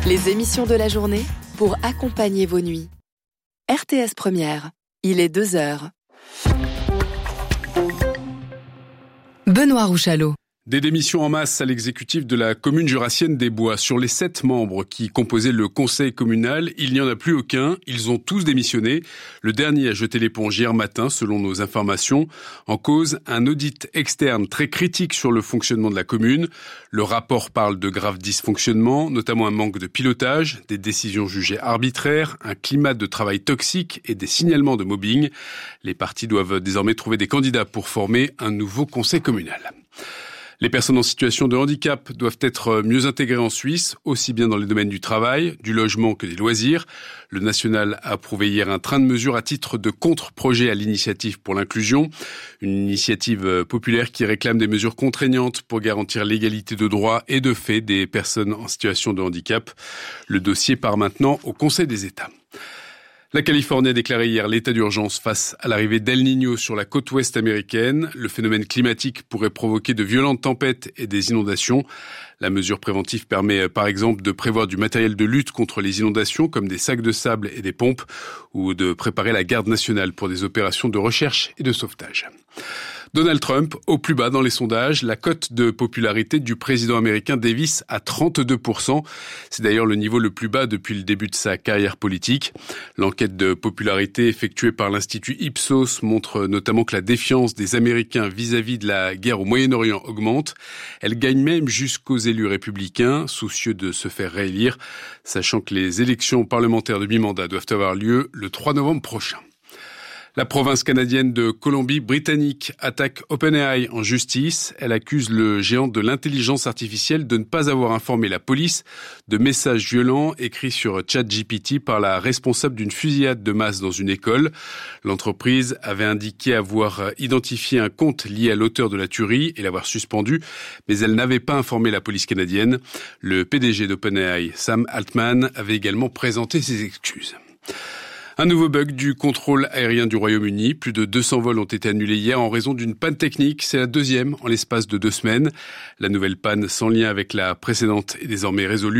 Les émissions de la journée pour accompagner vos nuits. RTS Première, il est 2h. Benoît Rouchalot. Des démissions en masse à l'exécutif de la commune jurassienne des Bois. Sur les 7 membres qui composaient le conseil communal, il n'y en a plus aucun. Ils ont tous démissionné. Le dernier a jeté l'éponge hier matin, selon nos informations. En cause, un audit externe très critique sur le fonctionnement de la commune. Le rapport parle de graves dysfonctionnements, notamment un manque de pilotage, des décisions jugées arbitraires, un climat de travail toxique et des signalements de mobbing. Les partis doivent désormais trouver des candidats pour former un nouveau conseil communal. Les personnes en situation de handicap doivent être mieux intégrées en Suisse, aussi bien dans les domaines du travail, du logement que des loisirs. Le National a approuvé hier un train de mesures à titre de contre-projet à l'initiative pour l'inclusion, une initiative populaire qui réclame des mesures contraignantes pour garantir l'égalité de droits et de fait des personnes en situation de handicap. Le dossier part maintenant au Conseil des États. La Californie a déclaré hier l'état d'urgence face à l'arrivée d'El Niño sur la côte ouest américaine. Le phénomène climatique pourrait provoquer de violentes tempêtes et des inondations. La mesure préventive permet par exemple de prévoir du matériel de lutte contre les inondations comme des sacs de sable et des pompes ou de préparer la garde nationale pour des opérations de recherche et de sauvetage. Donald Trump, au plus bas dans les sondages, la cote de popularité du président américain dévisse à 32%. C'est d'ailleurs le niveau le plus bas depuis le début de sa carrière politique. L'enquête de popularité effectuée par l'Institut Ipsos montre notamment que la défiance des Américains vis-à-vis de la guerre au Moyen-Orient augmente. Elle gagne même jusqu'aux élus républicains, soucieux de se faire réélire, sachant que les élections parlementaires de mi-mandat doivent avoir lieu le 3 novembre prochain. La province canadienne de Colombie-Britannique attaque OpenAI en justice. Elle accuse le géant de l'intelligence artificielle de ne pas avoir informé la police de messages violents écrits sur ChatGPT par la responsable d'une fusillade de masse dans une école. L'entreprise avait indiqué avoir identifié un compte lié à l'auteur de la tuerie et l'avoir suspendu, mais elle n'avait pas informé la police canadienne. Le PDG d'OpenAI, Sam Altman, avait également présenté ses excuses. Un nouveau bug du contrôle aérien du Royaume-Uni. Plus de 200 vols ont été annulés hier en raison d'une panne technique. C'est la deuxième en l'espace de 2 semaines. La nouvelle panne, sans lien avec la précédente, est désormais résolue.